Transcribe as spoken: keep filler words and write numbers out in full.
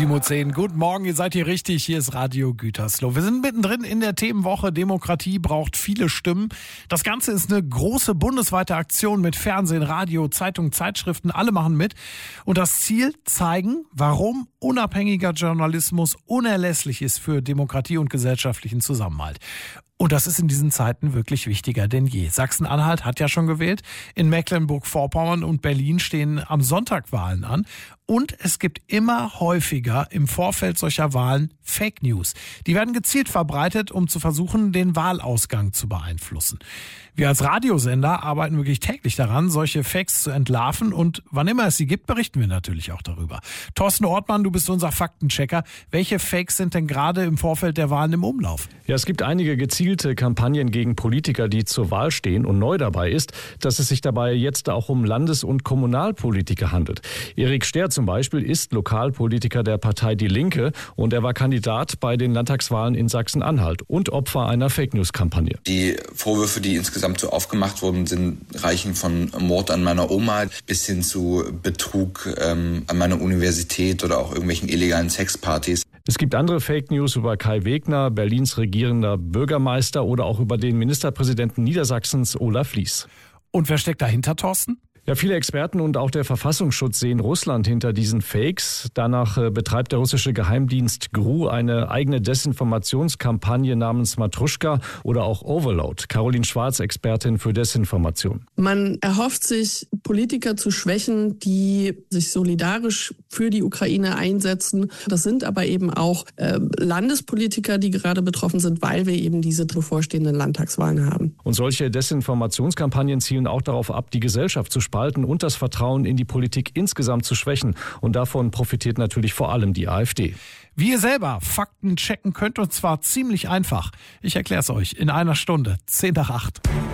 sieben Uhr zehn. Guten Morgen, ihr seid hier richtig. Hier ist Radio Gütersloh. Wir sind mittendrin in der Themenwoche. Demokratie braucht viele Stimmen. Das Ganze ist eine große bundesweite Aktion mit Fernsehen, Radio, Zeitung, Zeitschriften. Alle machen mit. Und das Ziel, zeigen, warum unabhängiger Journalismus unerlässlich ist für Demokratie und gesellschaftlichen Zusammenhalt. Und das ist in diesen Zeiten wirklich wichtiger denn je. Sachsen-Anhalt hat ja schon gewählt. In Mecklenburg-Vorpommern und Berlin stehen am Sonntag Wahlen an. Und es gibt immer häufiger im Vorfeld solcher Wahlen Fake News. Die werden gezielt verbreitet, um zu versuchen, den Wahlausgang zu beeinflussen. Wir als Radiosender arbeiten wirklich täglich daran, solche Fakes zu entlarven. Und wann immer es sie gibt, berichten wir natürlich auch darüber. Thorsten Ortmann, du bist unser Faktenchecker. Welche Fakes sind denn gerade im Vorfeld der Wahlen im Umlauf? Ja, es gibt einige gezielte Kampagnen gegen Politiker, die zur Wahl stehen. Und neu dabei ist, dass es sich dabei jetzt auch um Landes- und Kommunalpolitiker handelt. Erik Sterr zum Beispiel ist Lokalpolitiker der Partei Die Linke und er war Kandidat bei den Landtagswahlen in Sachsen-Anhalt und Opfer einer Fake-News-Kampagne. Die Vorwürfe, die insgesamt so aufgemacht wurden, sind reichen von Mord an meiner Oma bis hin zu Betrug ähm, an meiner Universität oder auch irgendwelchen illegalen Sexpartys. Es gibt andere Fake News über Kai Wegner, Berlins regierender Bürgermeister oder auch über den Ministerpräsidenten Niedersachsens Olaf Lies. Und wer steckt dahinter, Thorsten? Ja, viele Experten und auch der Verfassungsschutz sehen Russland hinter diesen Fakes. Danach äh, betreibt der russische Geheimdienst G R U eine eigene Desinformationskampagne namens Matruschka oder auch Overload. Caroline Schwarz, Expertin für Desinformation. Man erhofft sich, Politiker zu schwächen, die sich solidarisch für die Ukraine einsetzen. Das sind aber eben auch äh, Landespolitiker, die gerade betroffen sind, weil wir eben diese bevorstehenden Landtagswahlen haben. Und solche Desinformationskampagnen zielen auch darauf ab, die Gesellschaft zu spalten und das Vertrauen in die Politik insgesamt zu schwächen. Und davon profitiert natürlich vor allem die AfD. Wie ihr selber Fakten checken könnt, und zwar ziemlich einfach. Ich erkläre es euch in einer Stunde, zehn nach acht.